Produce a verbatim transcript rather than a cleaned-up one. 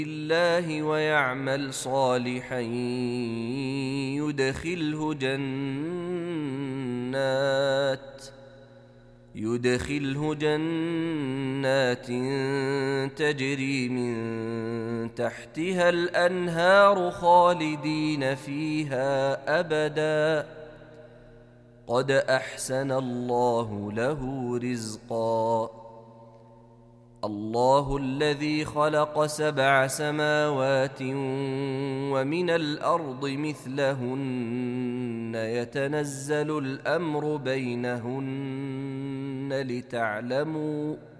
الله ويعمل صالحا يدخله جنات يدخله جنات تجري من تحتها الأنهار خالدين فيها أبدا قد أحسن الله له رزقا. الله الذي خلق سبع سماوات ومن الأرض مثلهن يتنزل الأمر بينهن لتعلموا